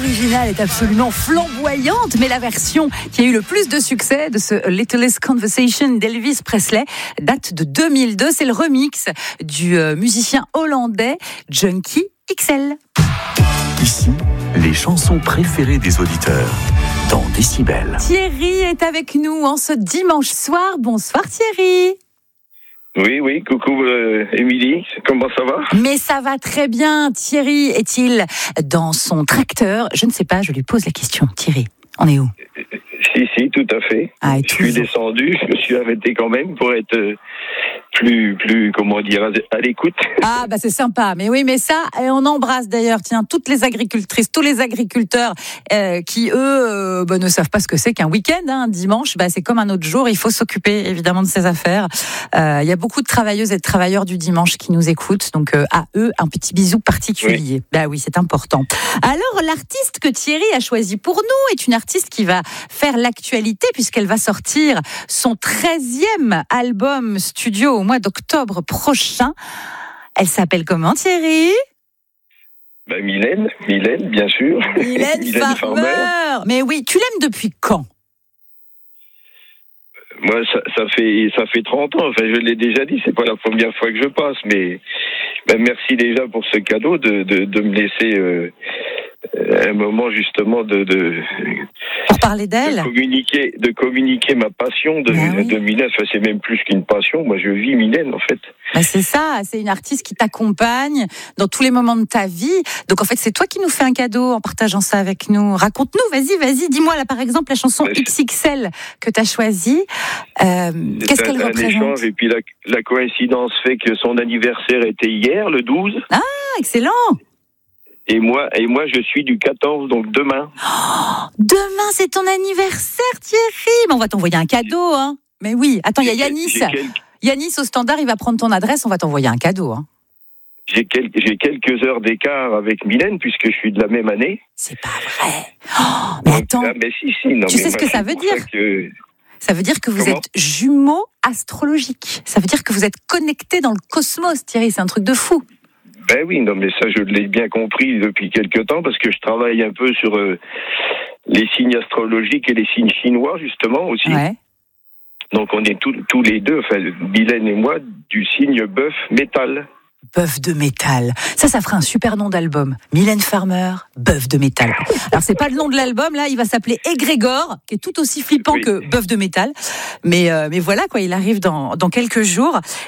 l'original est absolument flamboyante, mais la version qui a eu le plus de succès de ce Littlest Conversation d'Elvis Presley date de 2002. C'est le remix du musicien hollandais Junkie XL. Ici, les chansons préférées des auditeurs dans Décibel. Thierry est avec nous en ce dimanche soir. Bonsoir Thierry. Oui, coucou Émilie, comment ça va ? Mais ça va très bien. Thierry est-il dans son tracteur ? Je ne sais pas, je lui pose la question. Thierry, on est où ? Si, tout à fait. Je suis descendu, je me suis arrêté quand même pour être plus, comment dire, à l'écoute. Ah, c'est sympa. Mais oui, mais ça, on embrasse d'ailleurs, toutes les agricultrices, tous les agriculteurs qui, eux, ne savent pas ce que c'est qu'un week-end, un dimanche. C'est comme un autre jour. Il faut s'occuper, évidemment, de ses affaires. Il y a beaucoup de travailleuses et de travailleurs du dimanche qui nous écoutent. Donc, à eux, un petit bisou particulier. Oui. Oui, c'est important. Alors, l'artiste que Thierry a choisi pour nous est une artiste qui va faire l'actualité puisqu'elle va sortir son 13e album studio au mois d'octobre prochain. Elle s'appelle comment, Thierry ? Mylène, bien sûr. Mylène Farmer. Mais oui, tu l'aimes depuis quand ? Moi, ça fait 30 ans. Enfin, je l'ai déjà dit, c'est pas la première fois que je passe, mais merci déjà pour ce cadeau de me laisser un moment justement pour parler d'elle, de communiquer ma passion de Mylène. Enfin, c'est même plus qu'une passion. Moi, je vis Mylène, en fait. C'est ça. C'est une artiste qui t'accompagne dans tous les moments de ta vie. Donc, en fait, c'est toi qui nous fais un cadeau en partageant ça avec nous. Raconte-nous, vas-y. Dis-moi, là, par exemple, la chanson XXL que tu as choisie. Qu'est-ce qu'elle représente ? Un échange, et puis la coïncidence fait que son anniversaire était hier, le 12. Ah, excellent. Et moi, je suis du 14, donc demain. Demain, c'est ton anniversaire, Thierry. Mais on va t'envoyer un cadeau, hein. Mais oui. Attends, il y a Yanis. Yanis au standard, il va prendre ton adresse. On va t'envoyer un cadeau, hein. J'ai quelques heures d'écart avec Mylène puisque je suis de la même année. C'est pas vrai. Mais attends. Si. Tu sais ce que ça veut dire ? Ça veut dire que vous êtes jumeaux astrologiques. Ça veut dire que vous êtes connectés dans le cosmos, Thierry. C'est un truc de fou. Oui, mais ça, je l'ai bien compris depuis quelque temps, parce que je travaille un peu sur les signes astrologiques et les signes chinois, justement, aussi. Ouais. Donc, on est tous les deux, enfin, Mylène et moi, du signe bœuf métal. Bœuf de métal. Ça ferait un super nom d'album. Mylène Farmer, Bœuf de métal. Alors, c'est pas le nom de l'album, là, il va s'appeler Égrégore, qui est tout aussi flippant que Bœuf de métal. Mais voilà, il arrive dans quelques jours.